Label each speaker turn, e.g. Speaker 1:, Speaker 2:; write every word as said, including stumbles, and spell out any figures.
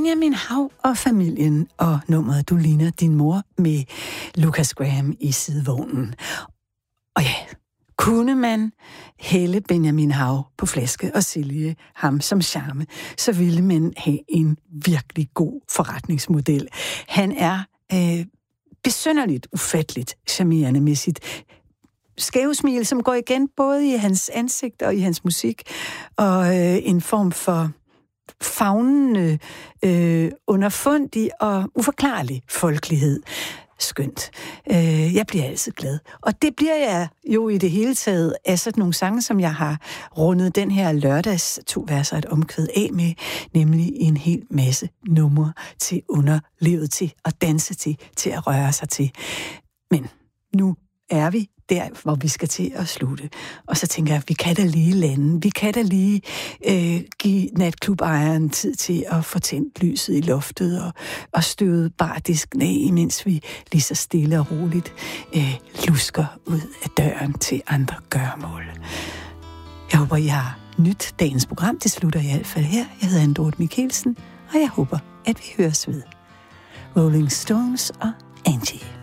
Speaker 1: Benjamin Hav og familien og nummeret Du ligner din mor med Lucas Graham i sidevognen. Og ja, kunne man hælde Benjamin Hav på flaske og sælge ham som charme, så ville man have en virkelig god forretningsmodel. Han er øh, besynderligt, ufatteligt charmerende med sit skævesmil, som går igen både i hans ansigt og i hans musik, og øh, en form for favnende, øh, underfundig og uforklarlig folkelighed. Skønt. Øh, jeg bliver altid glad. Og det bliver jeg jo i det hele taget af sådan nogle sange, som jeg har rundet den her lørdags to verser et omkvæd af med, nemlig en hel masse numre til underlivet, til at danse til, til at røre sig til. Men nu er vi der, hvor vi skal til at slutte. Og så tænker jeg, vi kan da lige lande. Vi kan da lige øh, give natklubejeren tid til at få tændt lyset i loftet og, og støde bardisken af, imens vi lige så stille og roligt øh, lusker ud af døren til andre gøremål. Jeg håber, I har nyt dagens program. Det slutter i hvert fald her. Jeg hedder Anne Dorthe Michelsen, og jeg håber, at vi høres ved. Rolling Stones og Angie.